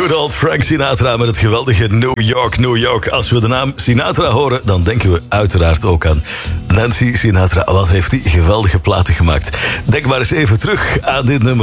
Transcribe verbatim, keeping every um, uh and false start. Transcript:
Good old Frank Sinatra met het geweldige New York, New York. Als we de naam Sinatra horen, dan denken we uiteraard ook aan Nancy Sinatra. Wat heeft die geweldige platen gemaakt. Denk maar eens even terug aan dit nummer.